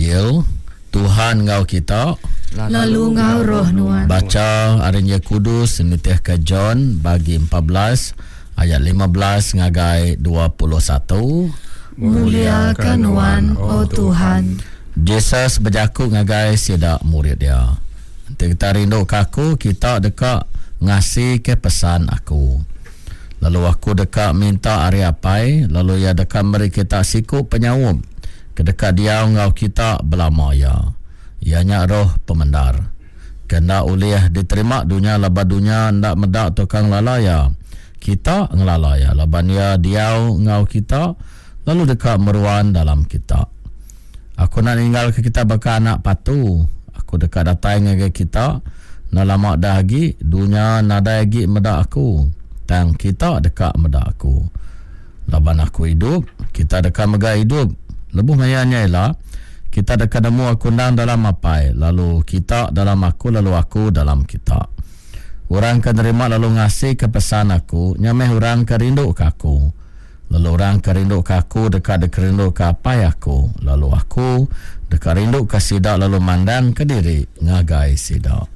Injil Tuhan ngau kita lalu ngau roh nuan. Baca Arinya Kudus nitih ke John bagi 14 ayat 15 ngagai 21. Muliakan nuan, oh Tuhan. Jesus berjaku ngagai sidak murid dia. Kita rindu kaku, kita dekat ngasih ke pesan aku. Lalu aku dekat minta hari apai, lalu ia dekat meri kita siku penyawum. Kedekat dia ngau kita belama ya. Ianya roh pemendar. Kena ulih diterima dunia laba dunia ndak medak tukang lalaya. Kita ngelalaya laban ya dia ngau kita lalu dekat meruan dalam kita. Aku nak tinggal ke kita baka anak patu. Aku dekat datang ke kita. Na lama dah lagi dunia nada lagi medak aku. Tang kita dekat medak aku. Laban aku hidup, kita dekat mega hidup. Lebuh mayanya ialah kita dekat demu aku nang dalam apai, lalu kita dalam aku, lalu aku dalam kita. Orang kan terima lalu ngasih ke pesan aku, nyameh orang kerindu ke aku. Lalu orang kerindu ke aku, dekat kerindu ke apai aku. Lalu aku dekat rindu ke sidak, lalu mandang ke diri, ngagai sidak.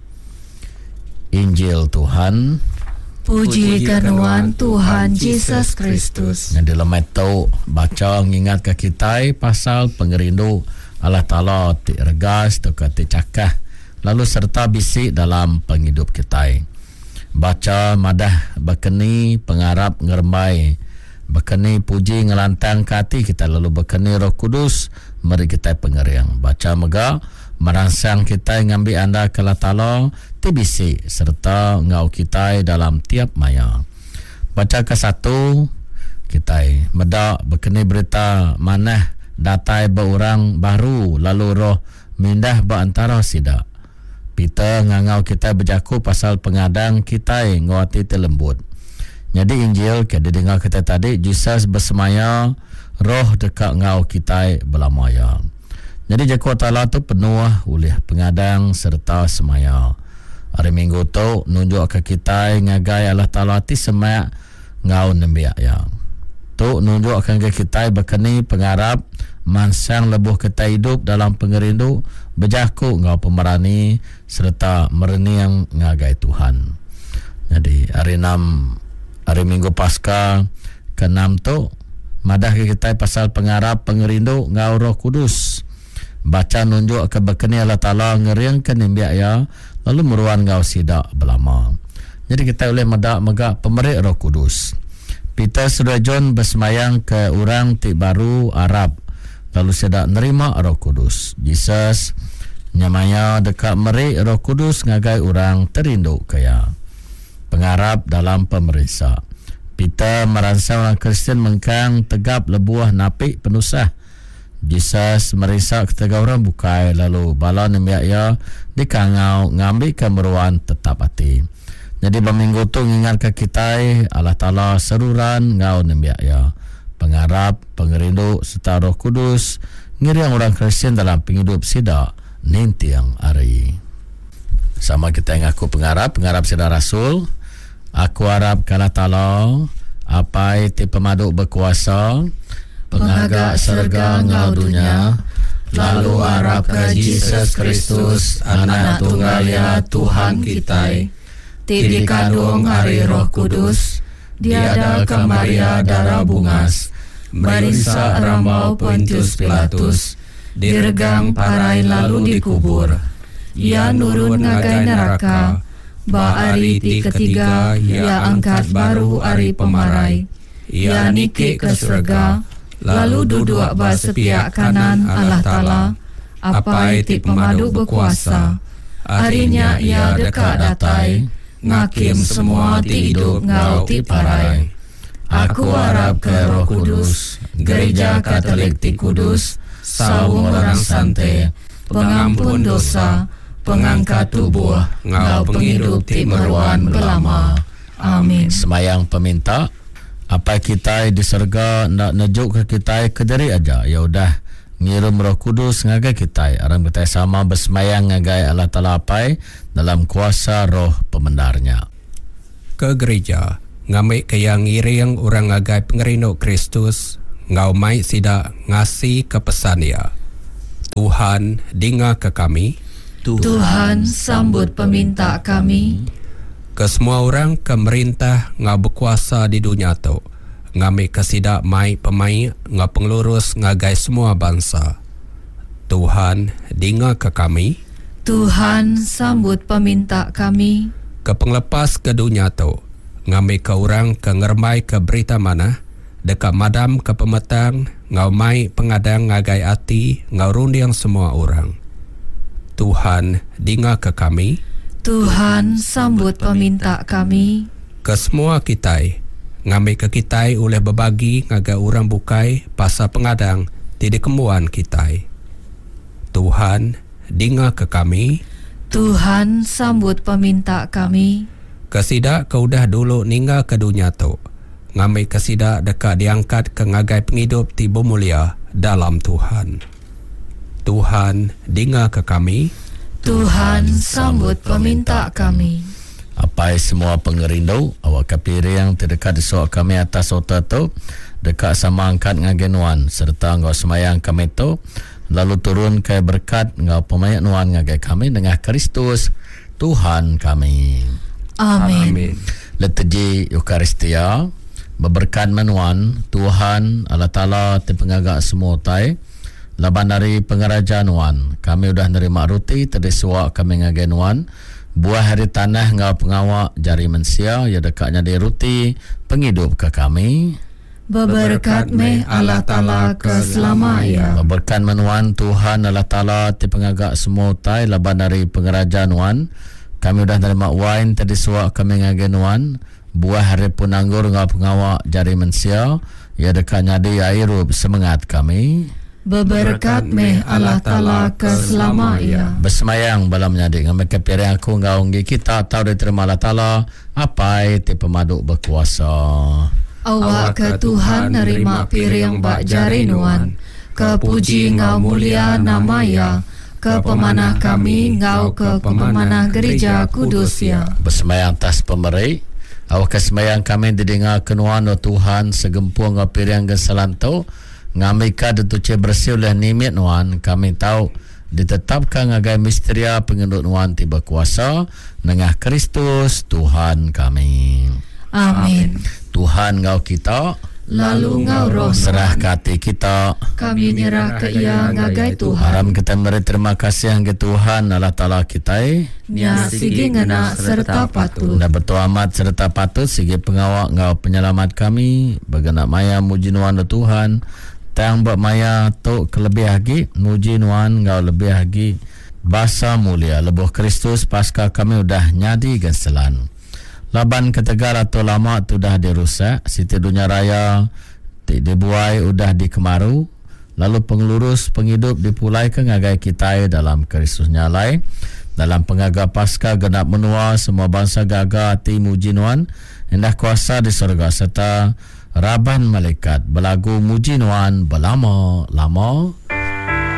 Injil Tuhan. Puji kenuan Tuhan Yesus Kristus. Yang dalam itu baca mengingat ke kita pasal pengerindu Allah Ta'ala ti regas tu ke ti cakah lalu serta bisik dalam penghidup kita. Baca madah berkeni pengarap ngermai berkeni puji ngelantang ke hati kita lalu berkeni Roh Kudus mari kita pengeriang. Baca mega merangsang kita ngambil anda ke Allah Ta'ala ti bisik serta ngau kita dalam tiap maya. Baca ke satu kita medak berkeni berita manah datai berorang baru lalu roh mindah berantara sidak. Pita ngangau kita berjaku pasal pengadang kita ngawati terlembut. Jadi Injil kita dengar kita tadi Jesus bersemaya roh dekat ngau kita belamaya. Jadi jaku ta'ala tu penuh oleh pengadang serta semaya. Hari Minggu tu nunjuk ke kita ngagai Allah Ta'ala ti semak ngau nembiak ya. Tu nunjukkan ke kita berkeni pengarap mansang lebuh kita hidup dalam pengerindu berjaku ngau pemerani serta mereni yang ngagai Tuhan. Jadi hari 6 hari Minggu Paskah ke-6 tu madah ke kita pasal pengarap pengerindu ngau Roh Kudus. Baca nunjuk ke berkeni Allah Ta'ala ngeriang ke nimbiak ya lalu meruan ngau sidak belama. Jadi kita boleh megak pemerik Roh Kudus. Peter Saudara John bersemayang ke orang ti baru Arab lalu sidak nerima Roh Kudus. Jesus nyamanya dekat merik Roh Kudus ngagai orang terindu kaya. Pengarap dalam pemeriksa. Peter meransang orang Kristian mengkang tegap lebuah napik penusah. Jesus merisak ketiga orang bukai lalu bala nemiak ya dikangau ngambil kemeruan tetap hati. Jadi berminggu tu ingat ke kita Allah Ta'ala seruran ngau nemiak ya pengarap, pengerindu serta Roh Kudus ngiriang orang Kristian dalam penghidup sidak nintiang hari. Sama kita yang aku pengarap sidak Rasul. Aku harap Allah Ta'ala apa ti pemaduk berkuasa pengagak serga ngau dunia lalu harap ke Jesus Kristus anak tunggal ya Tuhan kita Ti dikandung hari Roh Kudus diada ke Maria darah bungas barisa rambau Pontius Pilatus diregang parai lalu dikubur ia nurun ngagai neraka ba ari ti ketiga ia angkat baru ari pemarai ia niki ke surga lalu duduk ba sepiak kanan Allah Ta'ala apa ti pemaduk berkuasa harinya ia dekat datai ngakim semua ti hidup ngau ti parai. Aku harap ke Roh Kudus gereja Katolik ti kudus saung orang sante pengampun dosa pengangkat tubuh ngau penghidup ti meruan belama. Amin. Semayang peminta apa kita di surga nak nejuk ke kita ke diri aja ya udah ngirim Roh Kudus ngagai kita orang kita sama bersemayang ngagai Allah Ta'ala apai dalam kuasa roh pemendarnya ke gereja ngamik ke yang ngiring orang ngagai pengerindu Kristus ngau mai sida ngasi ke pesan ya. Tuhan Tuhan, dengar ke kami. Tuhan, sambut peminta kami. Ke semua orang ke merintah ngau berkuasa di dunia tu, ngami kesidak mai pemai ngau pengelurus ngagai semua bangsa. Tuhan, dengar ke kami. Tuhan, sambut peminta kami. Ke penglepas ke dunia tu, ngami ke orang ke ngermai ke berita mana, dekat madam ke pemetang ngau mai pengadang ngagai ati ngau rundiang semua orang. Tuhan, dengar ke kami. Tuhan, sambut peminta kami. Ke semua kitai, ngambil ke kitai oleh berbagi ngagai orang bukai pasal pengadang tidak kemuan kitai. Tuhan, dengar ke kami. Tuhan, sambut peminta kami. Kesidak kau dah dulu ninggal ke dunia tu, ngambil kesidak dekat diangkat ke ngagai penghidup tiba mulia dalam Tuhan. Tuhan, dengar ke kami. Tuhan, sambut peminta kami. Apa semua pengerindu awak kapiri yang terdekat di suak kami atas otak tu dekat sama angkat ngagen nuan serta ngau semayang kami tu lalu turun ke berkat ngau pemayak nuan ngagai kami dengan Kristus Tuhan kami. Amin. Leteji Eukaristia berberkat menuan Tuhan Allah Ta'ala te pengagak semua tai laban dari pengerajaan wan kami udah nerima roti tadi suak kami ngagen wan buah hari tanah ngau pengawak jari mensia ya dekatnya di roti penghidup ke kami. Beberkat meh Allah Ta'ala keselamanya. Berkat menuan Tuhan Allah Ta'ala ti pengagak semua tai laban dari pengerajaan wan kami udah nerima wine tadi suak kami ngagen wan buah hari pun anggur ngau pengawak jari mensia ya dekatnya di airup semangat kami. Beberkat meh Allah Ta'ala keselamanya. Bersemayang balam menyadik ngambil kepiring aku ngau nggi kita tahu diterima Allah Ta'ala apa ti pemaduk berkuasa. Awak ke Tuhan nerima piring bak jari nuan, ke puji ngau mulia namanya, ke pemanah kami ngau ke pemanah gereja kudus ya. Bersemayang tas pemeri awak kesemayang kami didengar kenuan Tuhan segempuang ngau piring gesalantau ngamika detuce bersih oleh nimit nuan kami tahu ditetapkan ngagai misteria pengendut nuan tiba kuasa nengah Kristus Tuhan kami. Amin. Tuhan ngau kita lalu ngau roh serah ke hati kita kami nyerah ke ia ngagai Tuhan. Haram kita beri terima kasih ke Tuhan Allah Ta'ala kita nya sigi ngena serta patut dan betul amat serta patut sigi pengawak ngau penyelamat kami bagana maya muji nuan Tuhan tang buat maya tu kelebih lagi muji nuan ngau lebih lagi basa mulia lebuh Kristus pasca kami udah nyadi genselan laban ketegar atau lama tu dah dirusak siti dunia raya dibuai udah dikemaru lalu pengelurus penghidup dipulai ke ngagai kita dalam Kristus nyalai dalam pengaga pasca genap menua semua bangsa gaga hati muji nuan indah kuasa di surga serta Raban malaikat belagu muji nuan berlama-lama.